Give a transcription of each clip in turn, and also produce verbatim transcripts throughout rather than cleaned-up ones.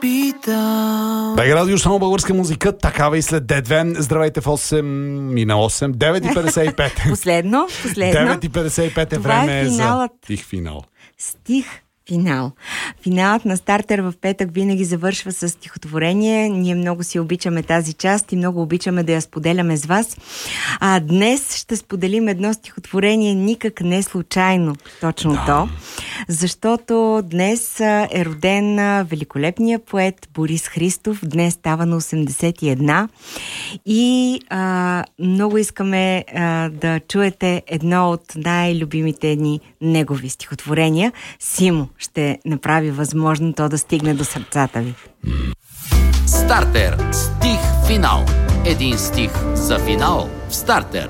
питам. Бега радио, само българска музика, такава и след Дедвен. Здравейте в осем, мина осем, девет и петдесет и пет. Последно, последно. девет и петдесет и пет е Това време е финалът. за тих финал. Стих финал. Финалът на Стартер в петък винаги завършва с стихотворение. Ние много си обичаме тази част и много обичаме да я споделяме с вас. А днес ще споделим едно стихотворение никак не случайно. Точно да. то. Защото днес е роден великолепният поет Борис Христов. Днес става на осемдесет и една. И а, много искаме а, да чуете едно от най-любимите ни негови стихотворения. Симо ще направи възможно то да стигне до сърцата ви. Стартер. Стих финал. Един стих за финал в Стартер.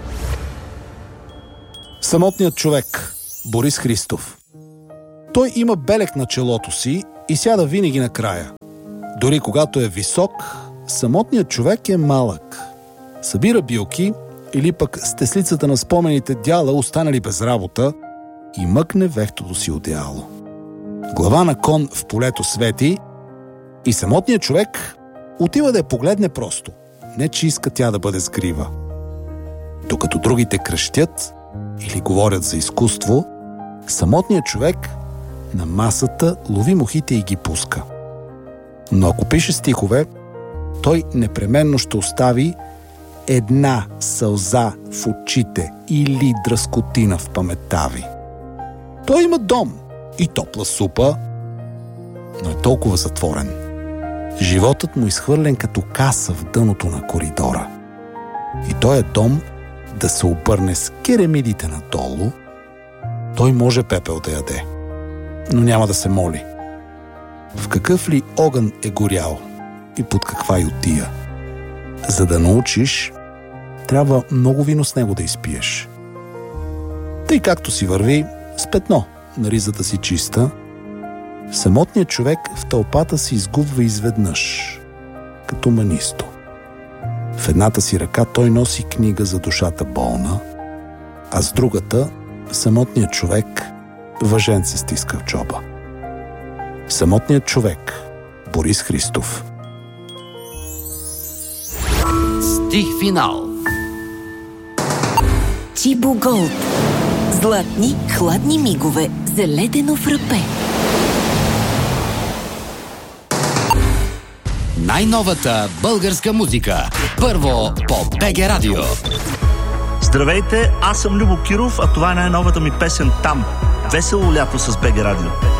Самотният човек. Борис Христов. Той има белег на челото си и сяда винаги накрая. Дори когато е висок, самотният човек е малък. Събира билки или пък с теслицата на спомените дяла, останали без работа, и мъкне вехтото си одеяло. Глава на кон в полето свети и самотният човек отива да я погледне просто. Не че иска тя да бъде сгрива. Докато другите крещят или говорят за изкуство, самотният човек на масата лови мухите и ги пуска. Но ако пише стихове, той непременно ще остави една сълза в очите или дръскотина в паметта ви. Той има дом и топла супа, но е толкова затворен. Животът му изхвърлен като каса в дъното на коридора. И той е дом да се обърне с керемидите надолу. Той може пепел да яде, но няма да се моли. В какъв ли огън е горял и под каква ютия? За да научиш, трябва много вино с него да изпиеш. Тъй както си върви, с петно на ризата си чиста, самотният човек в тълпата се изгубва изведнъж, като манисто. В едната си ръка той носи книга за душата болна, а с другата самотният човек въженце стиска в джоба. Самотният човек. Борис Христов. Стих финал. Чибо Голд. Златни, хладни мигове за ледено фрапе. Най-новата българска музика. Първо по БГ Радио. Здравейте, аз съм Любо Киров, а това е най-новата ми песен "Там". Весело лято с БГ Радио.